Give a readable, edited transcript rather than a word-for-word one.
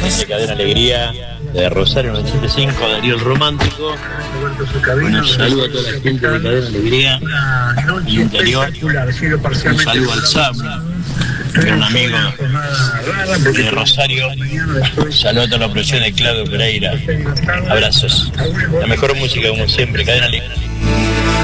de Cadena Alegría, de Rosario 95, Darío el Romántico. Un saludo a toda la gente de Cadena Alegría y Interior. Un saludo al Sam, gran amigo de Rosario. Saludo a toda la producción de Claudio Pereira. Abrazos. La mejor música como siempre, Cadena Alegría.